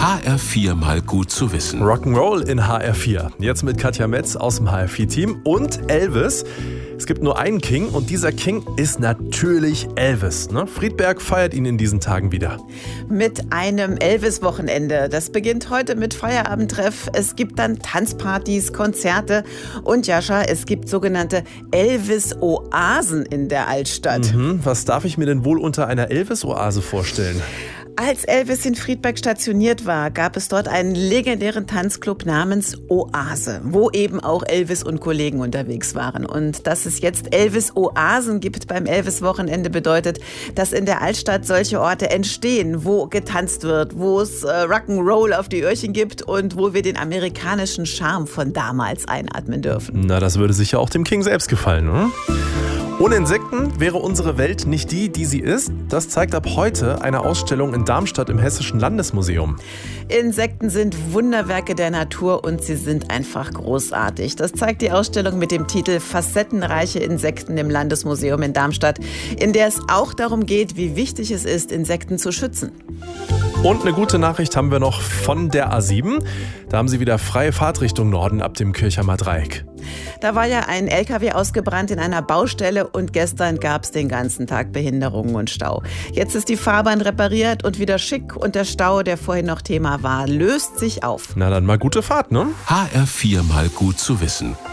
HR4 mal gut zu wissen. Rock'n'Roll in HR4. Jetzt mit Katja Metz aus dem HR4-Team und Elvis. Es gibt nur einen King und dieser King ist natürlich Elvis. Ne? Friedberg feiert ihn in diesen Tagen wieder. Mit einem Elvis-Wochenende. Das beginnt heute mit Feierabendtreff. Es gibt dann Tanzpartys, Konzerte und Jascha, es gibt sogenannte Elvis-Oasen in der Altstadt. Was darf ich mir denn wohl unter einer Elvis-Oase vorstellen? Als Elvis in Friedberg stationiert war, gab es dort einen legendären Tanzclub namens Oase, wo eben auch Elvis und Kollegen unterwegs waren. Und dass es jetzt Elvis-Oasen gibt beim Elvis-Wochenende bedeutet, dass in der Altstadt solche Orte entstehen, wo getanzt wird, wo es Rock'n'Roll auf die Öhrchen gibt und wo wir den amerikanischen Charme von damals einatmen dürfen. Na, das würde sicher auch dem King selbst gefallen, oder? Ohne Insekten wäre unsere Welt nicht die, die sie ist. Das zeigt ab heute eine Ausstellung in Darmstadt im Hessischen Landesmuseum. Insekten sind Wunderwerke der Natur und sie sind einfach großartig. Das zeigt die Ausstellung mit dem Titel Facettenreiche Insekten im Landesmuseum in Darmstadt, in der es auch darum geht, wie wichtig es ist, Insekten zu schützen. Und eine gute Nachricht haben wir noch von der A7. Da haben sie wieder freie Fahrt Richtung Norden ab dem Kirchheimer Dreieck. Da war ja ein LKW ausgebrannt in einer Baustelle und gestern gab es den ganzen Tag Behinderungen und Stau. Jetzt ist die Fahrbahn repariert und wieder schick und der Stau, der vorhin noch Thema war, löst sich auf. Na dann mal gute Fahrt, ne? HR4 mal gut zu wissen.